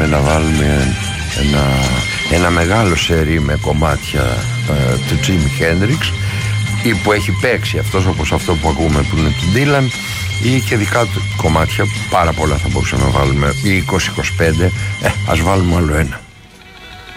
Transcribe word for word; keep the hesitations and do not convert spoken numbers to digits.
να βάλουμε ένα, ένα μεγάλο σερί με κομμάτια ε, του Jimi Hendrix, ή που έχει παίξει αυτός, όπως αυτό που ακούμε που είναι του Dylan, ή και δικά του κομμάτια. Πάρα πολλά θα μπορούσαμε να βάλουμε, ή είκοσι είκοσι πέντε. ε, ας βάλουμε άλλο ένα.